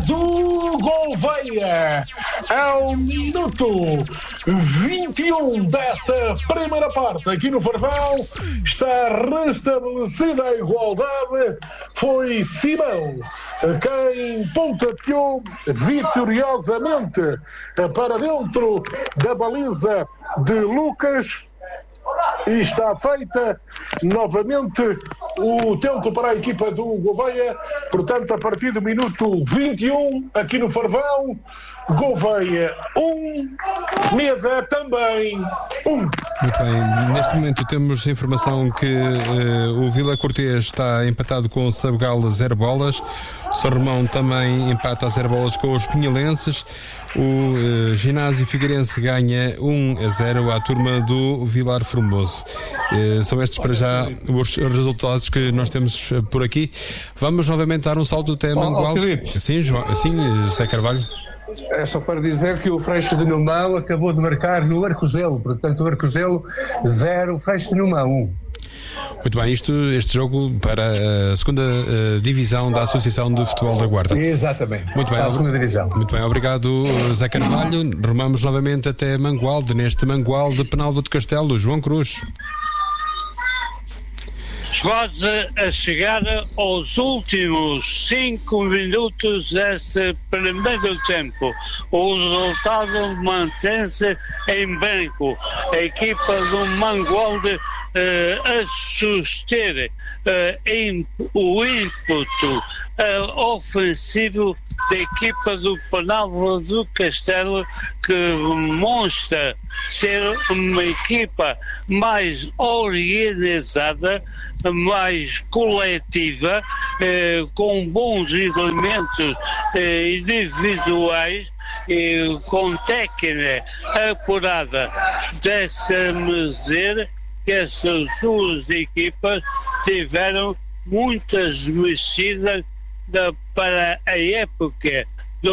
do Gouveia. Ao minuto 21 desta primeira parte, aqui no Farvão, está restabelecida a igualdade. Foi Simão quem pontapeou vitoriosamente para dentro da baliza de Lucas. E está feita novamente o tento para a equipa do Gouveia. Portanto, a partir do minuto 21, aqui no Farvão, Gouveia 1, Meda também 1. Muito bem, neste momento temos informação que o Vila Cortês está empatado com o Sabugal a 0 bolas. São Romão também empata a 0 bolas com os Pinhalenses. O Ginásio Figueirense ganha 1-0 à turma do Vilar Formoso. São estes para já os resultados que nós temos por aqui. Vamos novamente dar um salto até Mangualde. Sim, João, sim, José Carvalho. É só para dizer que o Freixo de Numão acabou de marcar no Arcozelo. Portanto, o Arcozelo 0, Freixo de Numão 1. Muito bem, este jogo para a segunda divisão da Associação de Futebol da Guarda. Exatamente, muito bem, para a segunda divisão. Muito bem, obrigado Zé Carvalho. Rumamos novamente até Mangualde, neste Mangualde Penalva de Castelo. João Cruz. Quase a chegar aos últimos 5 minutos deste primeiro tempo. O resultado mantém-se em branco. A equipa do Mangualde a suster o ímpeto ofensivo da equipa do Penalva do Castelo, que demonstra ser uma equipa mais organizada, mais coletiva, com bons elementos individuais, com técnica apurada. Deixa-me dizer que essas duas equipas tiveram muitas mexidas para a época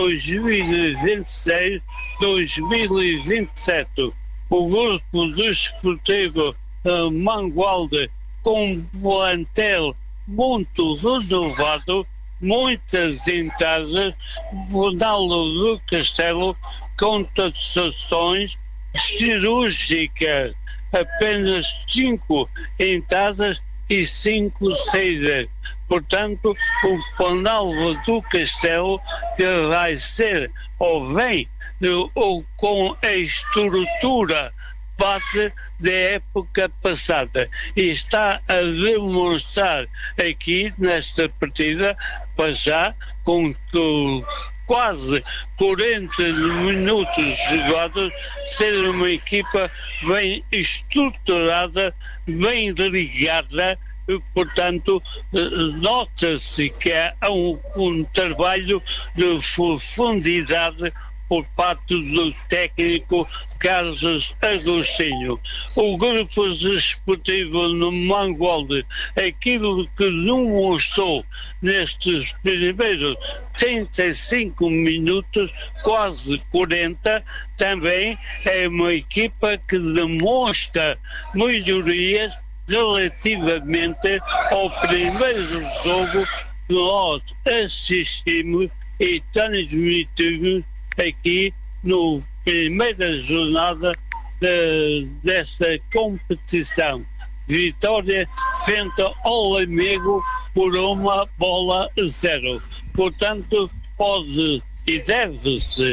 2026-2027. O grupo desportivo Mangualde, com um plantel muito renovado, muitas entradas, Ronaldo do Castelo, contratações cirúrgicas, apenas 5 entradas e 5 saídas. Portanto, o Penalva do Castelo, que vai ser ou vem ou com a estrutura base da época passada, e está a demonstrar aqui nesta partida, para já, com quase 40 minutos jogados, ser uma equipa bem estruturada, bem ligada. Portanto, nota-se que há um trabalho de profundidade por parte do técnico Carlos Agostinho. O grupo desportivo no Mangualde, aquilo que demonstrou nestes primeiros 35 minutos, quase 40, também é uma equipa que demonstra melhorias relativamente ao primeiro jogo que nós assistimos e transmitimos aqui no primeira jornada desta competição. Vitória frente ao Lamego por 1-0. Portanto, pode e deve-se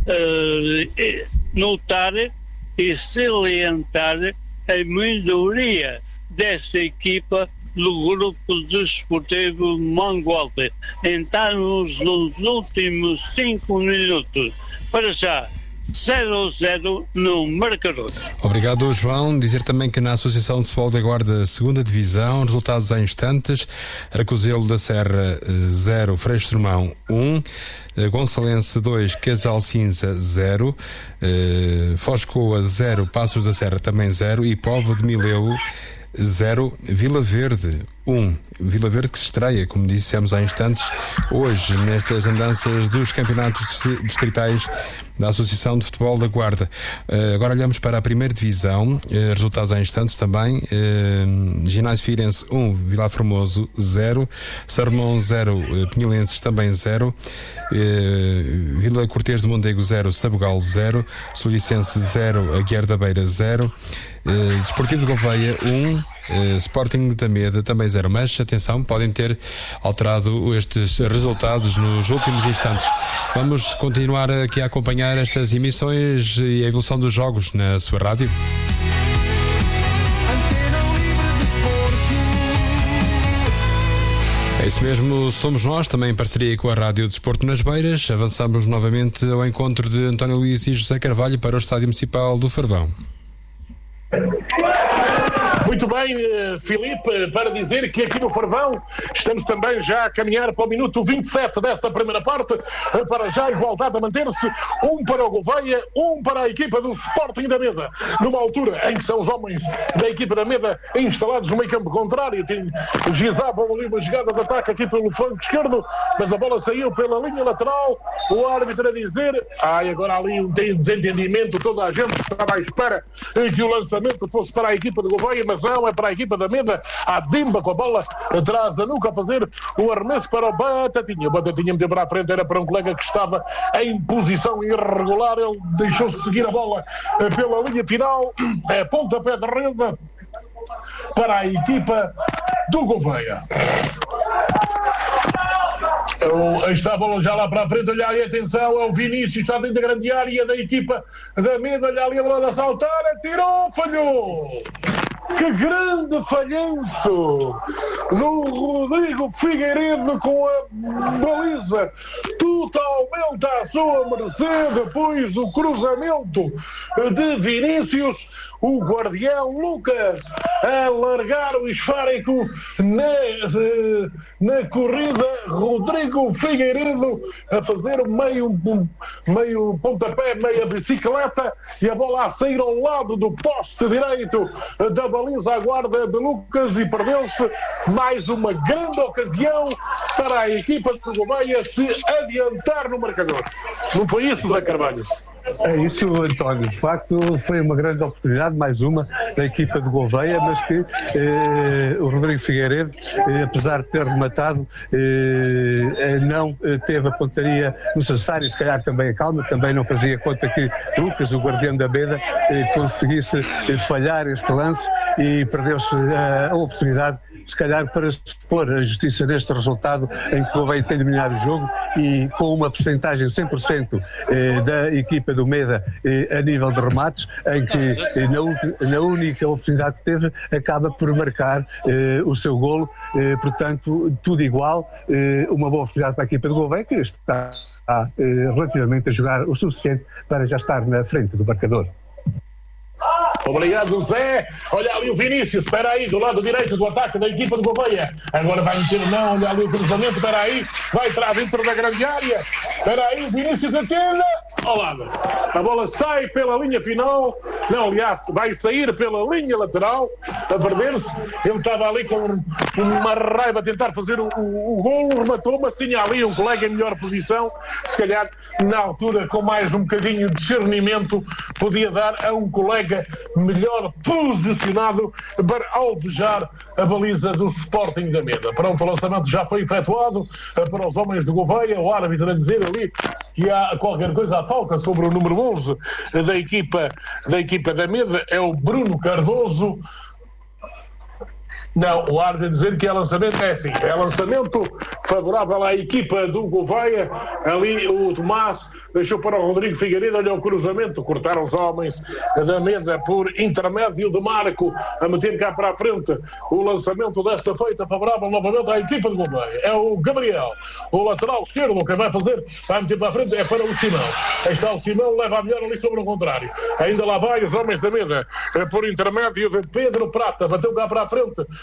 notar e salientar a melhoria desta equipa do grupo desportivo Mangualde. Entramos nos últimos 5 minutos. Para já, 0-0 no marcador. Obrigado, João. Dizer também que na Associação de Futebol da Guarda, 2ª Divisão, resultados em instantes: Arcozelo da Serra 0, Freixo de Romão 1, Gonçalense 2, Casal Cinza 0, Foscoa 0, Passos da Serra também 0 e Póvoa de Mileu 0, Vila Verde 1. Vila Verde que se estreia, como dissemos há instantes, hoje nestas andanças dos campeonatos distritais da Associação de Futebol da Guarda. Agora olhamos para a primeira divisão, resultados há instantes também. Ginásio Firense 1, Vila Formoso 0, Sarmão 0, Pinhelenses também 0, Vila Cortês de Mondego 0, Sabugal 0, Solicense 0, Aguiar da Beira 0, Desportivo de Gouveia 1, Sporting da Meda também 0, mas atenção, podem ter alterado estes resultados nos últimos instantes. Vamos continuar aqui a acompanhar estas emissões e a evolução dos jogos na sua rádio. É isso mesmo, somos nós, também em parceria com a Rádio Desporto nas Beiras. Avançamos novamente ao encontro de António Luís e José Carvalho para o Estádio Municipal do Farvão. Muito bem, Filipe, para dizer que aqui no Farvão estamos também já a caminhar para o minuto 27 desta primeira parte, para já a igualdade a manter-se, 1 para o Gouveia, 1 para a equipa do Sporting da Meda, numa altura em que são os homens da equipa da Meda instalados no meio campo contrário. Gizavam ali uma jogada de ataque aqui pelo flanco esquerdo, mas a bola saiu pela linha lateral, o árbitro a dizer, agora ali um desentendimento, toda a gente estava à espera que o lançamento fosse para a equipa de Gouveia, mas não, é para a equipa da Meda. A Dimba com a bola atrás da nuca a fazer o arremesso para o Batatinha. O Batatinha meteu para a frente, era para um colega que estava em posição irregular, ele deixou-se seguir a bola pela linha final, pontapé de rede para a equipa do Gouveia. Está a bola já lá para a frente, olha aí, atenção, é o Vinícius, está dentro da grande área da equipa da Meda, olha ali a bola a saltar, atirou, falhou! Que grande falhanço no Rodrigo Figueiredo, com a baliza totalmente à sua mercê depois do cruzamento de Vinícius. O guardião Lucas a largar o esférico na corrida. Rodrigo Figueiredo a fazer meio pontapé, meia bicicleta, e a bola a sair ao lado do poste direito da baliza à guarda de Lucas, e perdeu-se mais uma grande ocasião para a equipa de Gouveia se adiantar no marcador. Não foi isso, Zé Carvalho? É isso, António. De facto, foi uma grande oportunidade, mais uma, da equipa de Gouveia, mas que o Rodrigo Figueiredo, apesar de ter rematado, não teve a pontaria necessária, se calhar também a calma, também não fazia conta que Lucas, o guardião da Meda, conseguisse falhar este lance, e perdeu-se a oportunidade, se calhar, para expor a justiça neste resultado, em que o Gouveia tem dominado o jogo, e com uma percentagem 100% da equipa do Meda a nível de remates, em que na única oportunidade que teve acaba por marcar o seu golo. Portanto, tudo igual, uma boa oportunidade para a equipa do Gouveia, que está relativamente a jogar o suficiente para já estar na frente do marcador. Obrigado, Zé. Olha ali o Vinícius, espera aí, do lado direito do ataque da equipa de Gouveia. Agora vai meter não, olha ali o cruzamento, espera aí, vai entrar dentro da grande área. Espera aí, o Vinícius atende. Ao lado. A bola sai pela linha final. Não, aliás, vai sair pela linha lateral, a perder-se. Ele estava ali com uma raiva a tentar fazer o golo, rematou, mas tinha ali um colega em melhor posição. Se calhar, na altura, com mais um bocadinho de discernimento, podia dar a um colega melhor posicionado para alvejar a baliza do Sporting da Meda. Pronto, o lançamento já foi efetuado para os homens de Gouveia. O árbitro a dizer ali que há qualquer coisa à falta sobre o número 11 da equipa da Meda, é o Bruno Cardoso. Não, o árbitro a dizer que é lançamento, é assim, é lançamento favorável à equipa do Gouveia. Ali o Tomás deixou para o Rodrigo Figueiredo, olha o cruzamento, cortaram os homens da Mesa por intermédio de Marco, a meter cá para a frente o lançamento desta feita favorável novamente à equipa de Gouveia. É o Gabriel, o lateral esquerdo, que vai meter para a frente é para o Simão. Aí está o Simão, leva a melhor ali sobre o contrário. Ainda lá vai os homens da Mesa por intermédio de Pedro Prata, bateu cá para a frente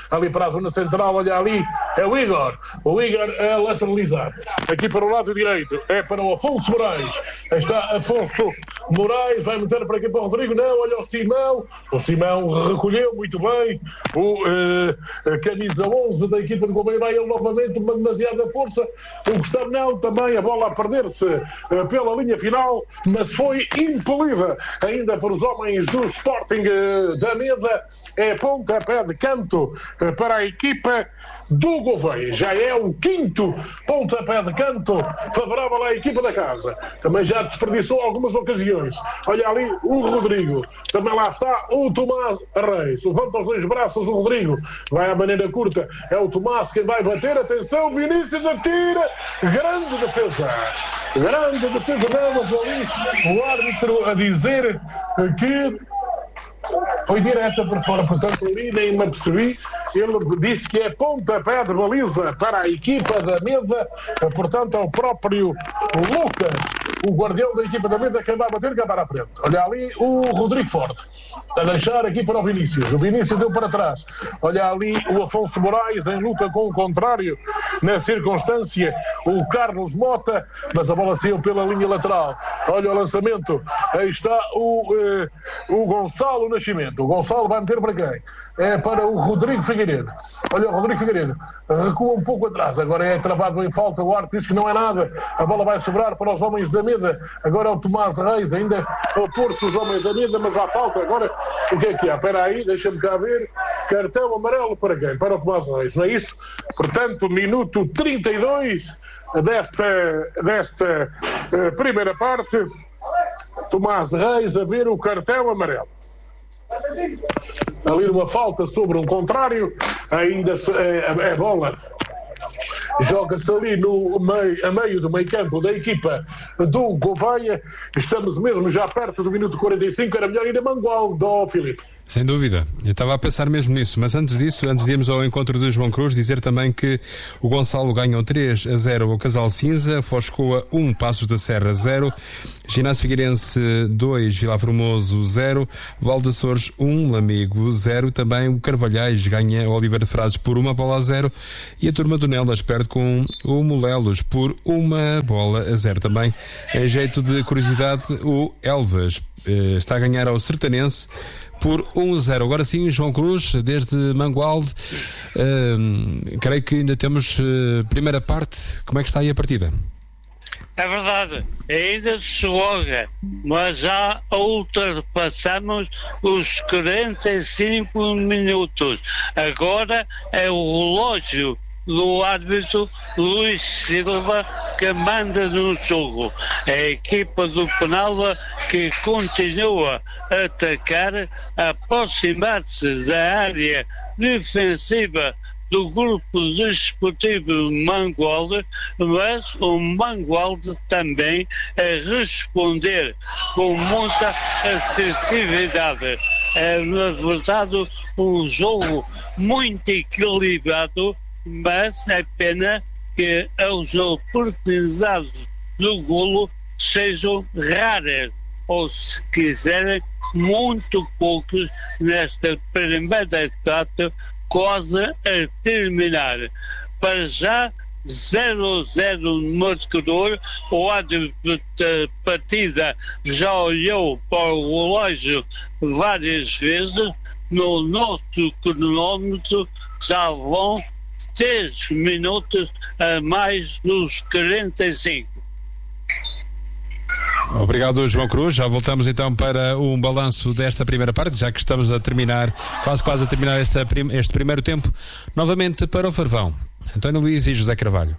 ali para a zona central, olha ali, é o Igor a lateralizar, aqui para o lado direito, é para o Afonso Moraes, aí está Afonso Moraes, vai meter para aqui para o Rodrigo, não, olha o Simão recolheu muito bem, a camisa 11 da equipa de Gouveia, vai ele novamente, uma demasiada força, o Gustavo não, também a bola a perder-se pela linha final, mas foi impelida ainda por os homens do Sporting da Mesa, é pontapé de canto para a equipa do Gouveia. Já é o quinto pontapé de canto favorável à equipa da casa. Também já desperdiçou algumas ocasiões. Olha ali o Rodrigo. Também lá está o Tomás Reis. Levanta os dois braços o Rodrigo. Vai à maneira curta. É o Tomás quem vai bater. Atenção, Vinícius atira. Grande defesa. Grande defesa. Vemos ali o árbitro a dizer que foi direta por fora, portanto ali nem me apercebi. Ele disse que é pontapé de baliza para a equipa da Mesa, portanto é o próprio Lucas, o guardião da equipa da Mesa, quem vai bater, quem vai à frente. Olha ali o Rodrigo Forte, a deixar aqui para o Vinícius deu para trás. Olha ali o Afonso Moraes em luta com o contrário, na circunstância o Carlos Mota, mas a bola saiu pela linha lateral. Olha o lançamento, aí está o Gonçalo Nascimento. O Gonçalo vai meter para quem? É para o Rodrigo Figueiredo. Olha o Rodrigo Figueiredo, recua um pouco atrás, agora é travado em falta, o árbitro diz que não é nada, a bola vai sobrar para os homens da Mesa. Agora é o Tomás Reis ainda a opor-se os homens da Mesa, mas há falta. Agora o que é? Espera aí, deixa-me cá ver, cartão amarelo para quem? Para o Tomás Reis, não é isso? Portanto, minuto 32 desta primeira parte, Tomás Reis a ver o cartão amarelo. Ali uma falta sobre um contrário, ainda a bola joga-se ali a meio do meio campo da equipa do Gouveia. Estamos mesmo já perto do minuto 45, era melhor ir a Mangualde, Filipe. Sem dúvida, eu estava a pensar mesmo nisso, mas antes disso, antes de irmos ao encontro do João Cruz, dizer também que o Gonçalo ganhou 3-0 ao Casal Cinza, Foscoa 1, Passos da Serra 0, Ginásio Figueirense 2, Vila Formoso 0, Valdeçores 1, Lamego 0, também o Carvalhais ganha o Oliveira de Frades por 1-0 e a turma do Nelas perde com o Molelos por 1-0 também. Em jeito de curiosidade, o Elvas está a ganhar ao Sertanense por 1-0. Agora sim, João Cruz, desde Mangualde, creio que ainda temos primeira parte. Como é que está aí a partida? É verdade, ainda se joga, mas já ultrapassamos os 45 minutos. Agora é o relógio do árbitro Luís Silva que manda no jogo. É a equipa do Penalva que continua a atacar, a aproximar-se da área defensiva do grupo desportivo Mangualde, mas o Mangualde também a responder com muita assertividade. É, na verdade, um jogo muito equilibrado, mas é pena que as oportunidades do golo sejam raras, ou se quiserem, muito poucos nesta primeira etapa, quase a terminar. Para já, 0-0 no marcador. O árbitro da partida já olhou para o relógio várias vezes. No nosso cronómetro já vão 3 minutos a mais dos 45. Obrigado, João Cruz. Já voltamos então para um balanço desta primeira parte, já que estamos a terminar, quase a terminar este primeiro tempo. Novamente para o Farvão, António Luís e José Carvalho.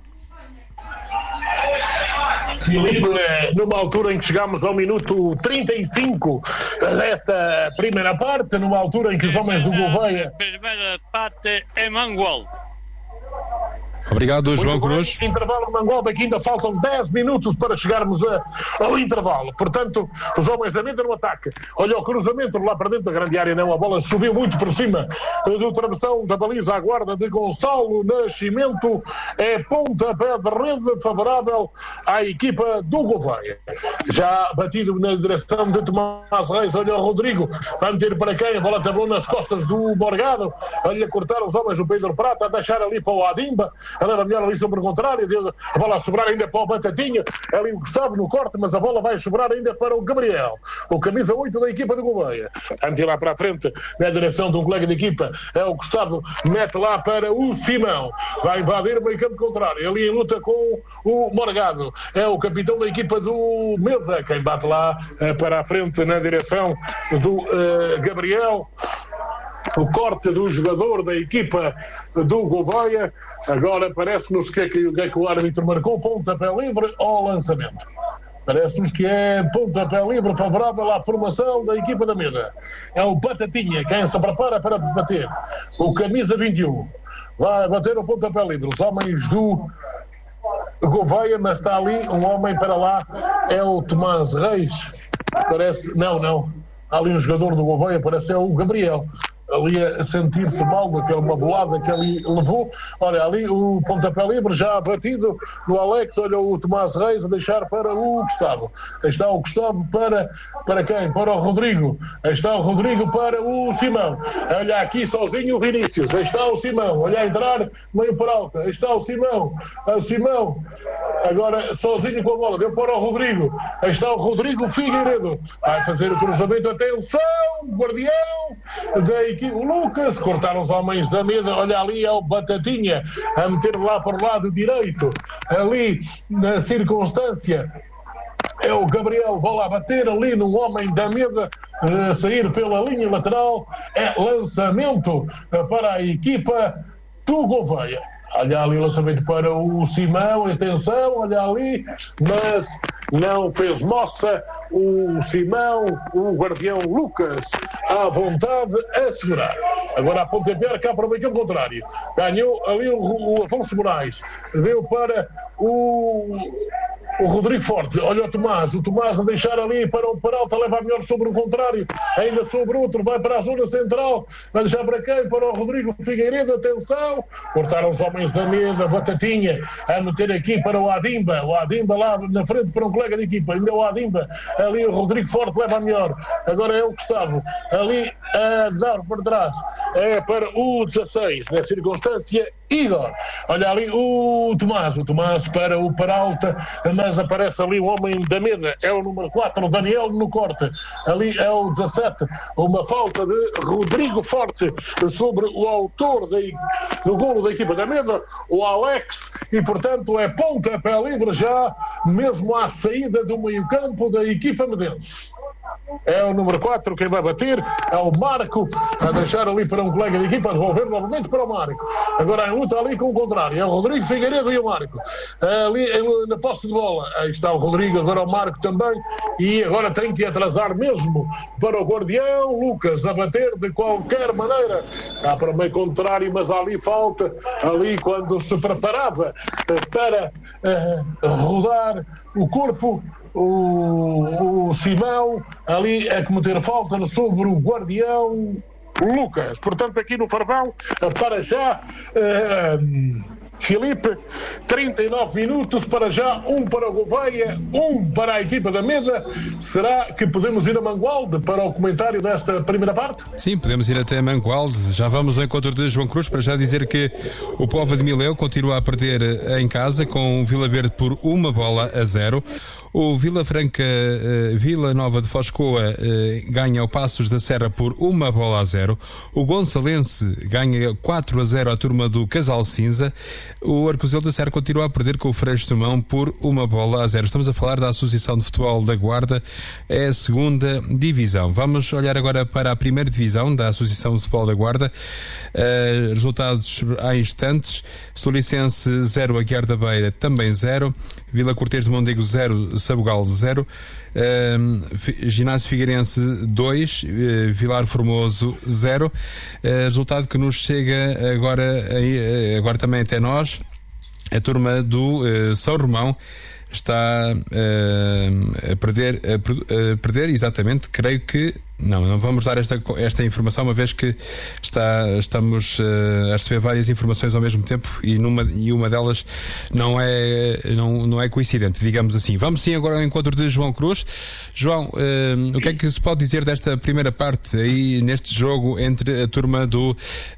Filipe, numa altura em que chegamos ao minuto 35 desta primeira parte, numa altura em que os homens do Gouveia... A primeira parte é Mangualde. Obrigado, João Cruz. Intervalo Mangualde, que ainda faltam 10 minutos para chegarmos ao intervalo. Portanto, os homens da Meda no ataque. Olha o cruzamento lá para dentro da grande área, não. A bola subiu muito por cima do travessão da baliza à guarda de Gonçalo Nascimento. É pontapé de rede favorável à equipa do Gouveia. Já batido na direção de Tomás Reis. Olha o Rodrigo. Vai meter para quem? A bola tabou nas costas do Morgado. Olha cortar os homens do Pedro Prata. A deixar ali para o Adimba. A leva melhor ali sobre o contrário. A bola a sobrar ainda para o Batatinha. Ali o Gustavo no corte, mas a bola vai sobrar ainda para o Gabriel. O camisa 8 da equipa do Gouveia. A meter lá para a frente, na direção de um colega de equipa. É o Gustavo. Mete lá para o Simão. Vai invadir o meio campo contrário. Ali em luta com o Morgado. É o capitão da equipa do Meda. Quem bate lá para a frente na direção do Gabriel. O corte do jogador da equipa do Gouveia. Agora parece-nos que é que o árbitro marcou pontapé livre ao lançamento. Parece-nos que é pontapé livre favorável à formação da equipa da Meda. É o Batatinha quem se prepara para bater. O camisa 21 vai bater o pontapé livre. Os homens do Gouveia, mas está ali um homem para lá. É o Tomás Reis. Parece... Não. Há ali um jogador do Gouveia, parece é o Gabriel. Ali a sentir-se mal daquela bolada que ali levou. Olha, ali o pontapé livre já batido do Alex. Olha o Tomás Reis a deixar para o Gustavo. Aí está o Gustavo para quem? Para o Rodrigo. Aí está o Rodrigo para o Simão. Olha aqui sozinho o Vinícius. Aí está o Simão. Olha a entrar meio para alta. Aí está o Simão. O Simão agora sozinho com a bola. Deu para o Rodrigo. Aí está o Rodrigo Figueiredo. Vai fazer o cruzamento. Atenção! Guardião da equipe. O Lucas, cortaram os homens da Meda. Olha ali é o Batatinha a meter lá para o lado direito. Ali na circunstância é o Gabriel, bola a bater ali no homem da Meda, a sair pela linha lateral. É lançamento para a equipa do Gouveia. Olha ali o lançamento para o Simão, atenção, olha ali, mas não fez moça o Simão, o guardião Lucas, à vontade a segurar. Agora a pontapé cá para o meio campo contrário. Ganhou ali o Afonso Moraes, deu para o Rodrigo Forte. Olha o Tomás a deixar ali para o Peralta, leva melhor sobre o contrário, ainda sobre outro, vai para a zona central, vai deixar para quem? Para o Rodrigo Figueiredo, atenção, cortaram os homens da Meda, Batatinha a meter aqui para o Adimba lá na frente para um colega de equipa, ainda o Adimba, ali o Rodrigo Forte leva melhor, agora é o Gustavo, ali a dar por trás, é para o 16, na circunstância Igor, olha ali o Tomás para o Peralta, mas aparece ali o homem da Meda, é o número 4, o Daniel no corte, ali é o 17, uma falta de Rodrigo Forte sobre o autor do golo da equipa da Meda, o Alex, e portanto é pontapé livre já, mesmo à saída do meio-campo da equipa medense. É o número 4 quem vai bater, é o Marco, a deixar ali para um colega de equipa, a devolver novamente para o Marco. Agora em luta ali com o contrário, é o Rodrigo Figueiredo e o Marco. Ali na posse de bola, aí está o Rodrigo, agora o Marco também, e agora tem que atrasar mesmo para o guardião Lucas, a bater de qualquer maneira. Cá para o meio contrário, mas ali falta, ali quando se preparava para rodar o corpo, o Simão, ali é cometer falta sobre o guardião Lucas. Portanto, aqui no Farvão, para já, Filipe, 39 minutos para já, um para o Gouveia, um para a equipa da Meda. Será que podemos ir a Mangualde para o comentário desta primeira parte? Sim, podemos ir até Mangualde. Já vamos ao encontro de João Cruz, para já dizer que o Póvoa de Mileu continua a perder em casa com o Vila Verde por 1-0. O Vila Franca Vila Nova de Foscoa ganha o Passos da Serra por 1-0. O Gonçalense ganha 4-0 à turma do Casal Cinza. O Arcozelo da Serra continua a perder com o Freixo de Mão por 1-0. Estamos a falar da Associação de Futebol da Guarda, é a segunda divisão. Vamos olhar agora para a primeira divisão da Associação de Futebol da Guarda. Resultados há instantes. Estolicense 0, Aguiar da Beira também 0. Vila Cortês de Mondego 0, Sabugal 0. Ginásio Figueirense 2, Vilar Formoso 0. Resultado que nos chega agora também até nós. a turma do São Romão está a perder, exatamente, creio que não vamos dar esta informação, uma vez que estamos a receber várias informações ao mesmo tempo e uma delas não é coincidente, digamos assim. Vamos sim agora ao encontro de João Cruz. João, o que é que se pode dizer desta primeira parte aí neste jogo entre a turma do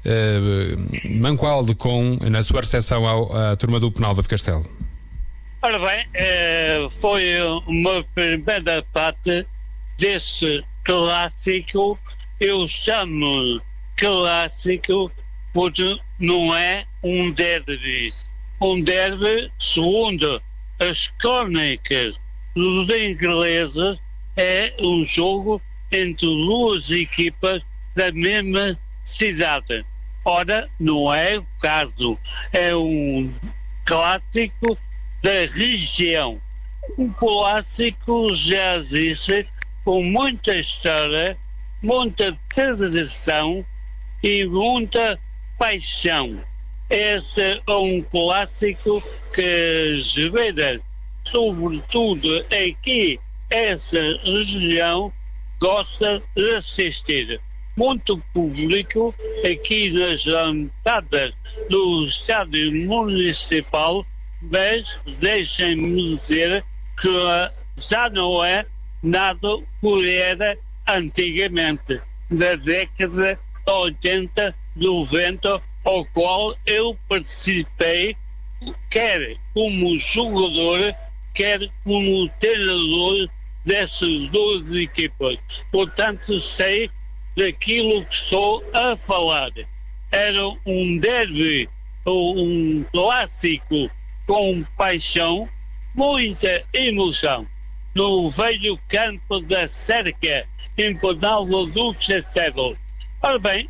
Mangualde na sua recepção à turma do Penalva de Castelo? Ora bem, foi uma primeira parte desse clássico. Eu chamo clássico porque não é um derby. Um derby, segundo as crónicas dos ingleses, é um jogo entre duas equipas da mesma cidade. Ora, não é o caso. É um clássico da região. Um clássico já existe, com muita história, muita tradição e muita paixão. Esse é um clássico que Esveira, sobretudo aqui, essa região, gosta de assistir. Muito público aqui nas entradas do estádio municipal, mas deixem-me dizer que já não é nada como era antigamente, da década de 80, 90, ao qual eu participei, quer como jogador, quer como treinador dessas duas equipas. Portanto, sei daquilo que estou a falar. Era um derby, um clássico com paixão, muita emoção, no velho campo da Cerca, em Penalva do Castelo. Ora bem,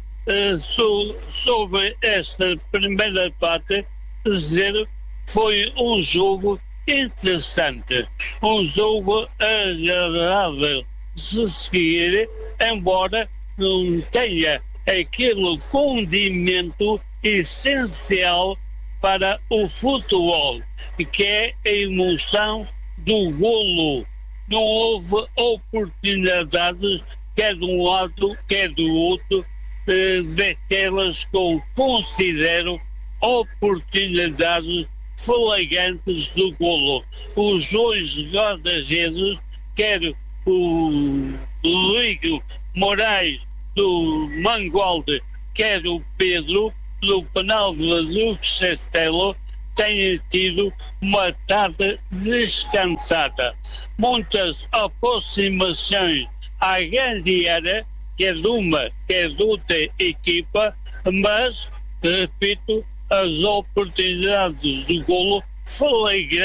sobre esta primeira parte, dizer foi um jogo interessante, um jogo agradável de se seguir, embora não tenha aquele condimento essencial para o futebol, que é a emoção do golo. Não houve oportunidades, quer de um lado, quer do outro, daquelas que eu considero oportunidades flagrantes do golo. Os dois guarda-redes, quer o Rodrigo Moraes do Mangualde, quer o Pedro do Penalva do Castelo, têm tido uma tarde descansada. Muitas aproximações à grande área, quer de uma, quer de outra equipa, mas, repito, as oportunidades do golo flagrantes